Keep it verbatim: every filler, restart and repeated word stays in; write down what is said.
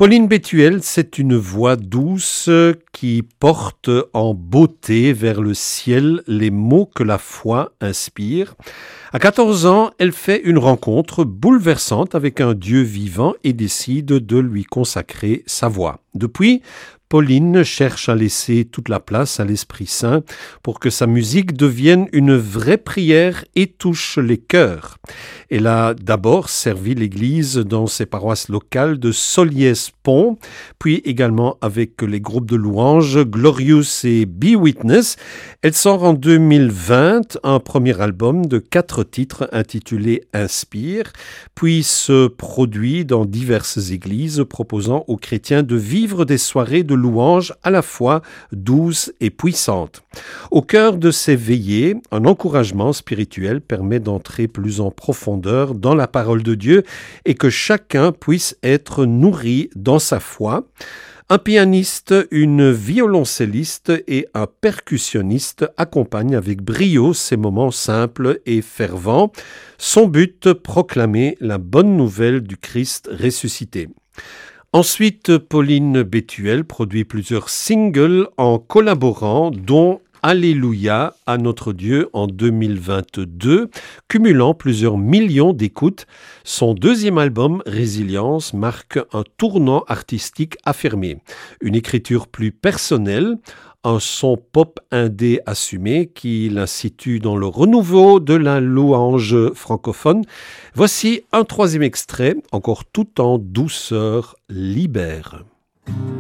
Pauline Bétuel, c'est une voix douce qui porte en beauté vers le ciel les mots que la foi inspire. À quatorze ans, elle fait une rencontre bouleversante avec un Dieu vivant et décide de lui consacrer sa voix. Depuis, Pauline cherche à laisser toute la place à l'Esprit Saint pour que sa musique devienne une vraie prière et touche les cœurs. Elle a d'abord servi l'Église dans ses paroisses locales de Solliès-Pont, puis également avec les groupes de louanges Glorious et Be Witness. Elle sort en deux mille vingt un premier album de quatre titres intitulé Inspire, puis se produit dans diverses églises proposant aux chrétiens de vivre des soirées de louanges à la fois douces et puissantes. Au cœur de ces veillées, un encouragement spirituel permet d'entrer plus en profondeur dans la parole de Dieu et que chacun puisse être nourri dans sa foi. Un pianiste, une violoncelliste et un percussionniste accompagnent avec brio ces moments simples et fervents. Son but, proclamer la bonne nouvelle du Christ ressuscité. Ensuite, Pauline Bétuel produit plusieurs singles en collaborant, dont Alléluia à notre Dieu en deux mille vingt-deux, cumulant plusieurs millions d'écoutes. Son deuxième album, Résilience, marque un tournant artistique affirmé. Une écriture plus personnelle, un son pop indé assumé qui l'institue dans le renouveau de la louange francophone. Voici un troisième extrait, encore tout en douceur, Libère.